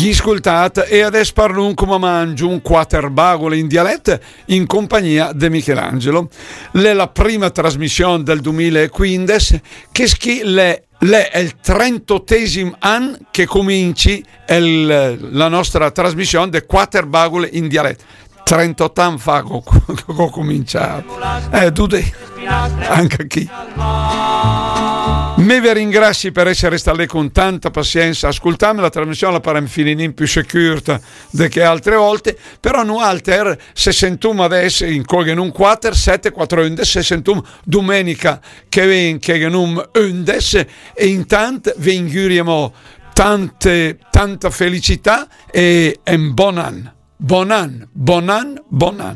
Gli ascoltate e adesso parlo come mangio un quaterbagole in dialetto in compagnia di Michelangelo. È la prima trasmissione del 2015 che è il 38esimo anno che cominci la nostra trasmissione di quaterbagole in dialetto. 38 anni fa che ho cominciato. Tu anche chi. Me vi ringrazio per essere stati con tanta pazienza. Ascoltami la trasmissione per un filinin più sicurta di che altre volte, però non alter 61 adesso in Cogenum 4 7 4 11 61 domenica che ven Cogenum 11 e intanto vi auguriamo tanta felicità e un buon anno. Buon anno.